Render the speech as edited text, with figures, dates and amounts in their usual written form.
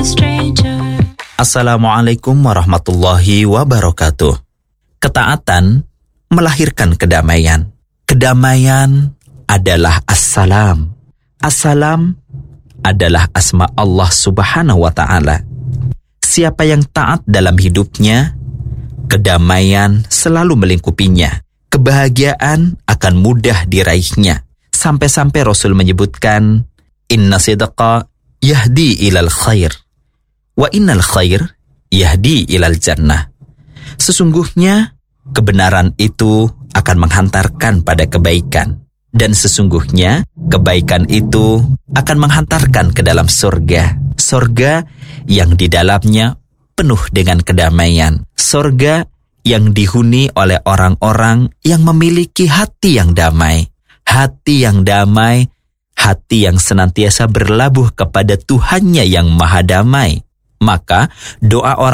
Assalamualaikum warahmatullahi wabarakatuh. Ketaatan melahirkan kedamaian. Kedamaian adalah assalam. Assalam adalah asma Allah Subhanahu wa ta'ala. Siapa yang taat dalam hidupnya, kedamaian selalu melingkupinya. Kebahagiaan akan mudah diraihnya. Sampai-sampai Rasul menyebutkan, inna sidqa yahdi ilal khair, wa innal khair yahdi ilal jannah. Sesungguhnya kebenaran itu akan menghantarkan pada kebaikan, dan sesungguhnya kebaikan itu akan menghantarkan ke dalam surga. Surga yang di dalamnya penuh dengan kedamaian. Surga yang dihuni oleh orang-orang yang memiliki hati yang damai. Hati yang damai, hati yang senantiasa berlabuh kepada Tuhannya yang maha damai. Maka doa orang